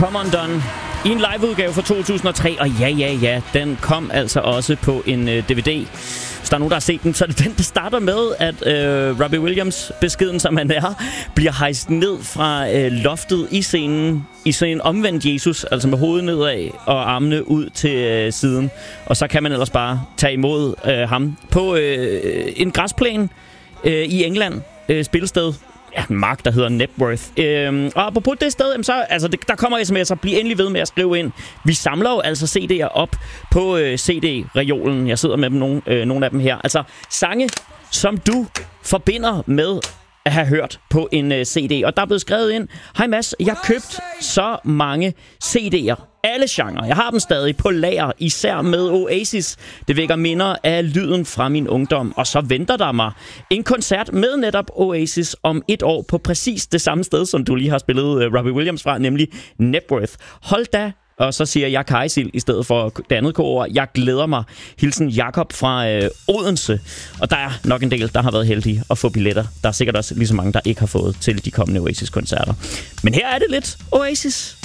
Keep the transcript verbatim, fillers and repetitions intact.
Come Undone i en liveudgave fra to tusind og tre, og ja, ja, ja, den kom altså også på en uh, D V D. Hvis der er nogen, der har set den, så er det den, der starter med, at uh, Robbie Williams, beskeden som han er, bliver hejst ned fra uh, loftet i scenen, i sådan en omvendt Jesus, altså med hovedet nedad og armene ud til uh, siden. Og så kan man ellers bare tage imod uh, ham på uh, en græsplæne uh, i England, uh, spillested. Ja, en mark, der hedder Networth. Øhm, og apropos det sted, jamen så, altså, det, der kommer sms'er. Bliv endelig ved med at skrive ind. Vi samler jo altså C D'er op på øh, C D-reolen. Jeg sidder med dem, nogle, øh, nogle af dem her. Altså sange, som du forbinder med at have hørt på en øh, C D. Og der er blevet skrevet ind: hej Mads, jeg har købt så mange C D'er. Alle genrer. Jeg har dem stadig på lager, især med Oasis. Det vækker minder af lyden fra min ungdom. Og så venter der mig en koncert med netop Oasis om et år på præcis det samme sted, som du lige har spillet uh, Robbie Williams fra, nemlig Networth. Hold da. Og så siger jeg Kajsil i stedet for det andet k-ord. Jeg glæder mig. Hilsen Jakob fra øh, Odense. Og der er nok en del, der har været heldige at få billetter. Der er sikkert også lige så mange, der ikke har fået til de kommende Oasis-koncerter. Men her er det lidt Oasis.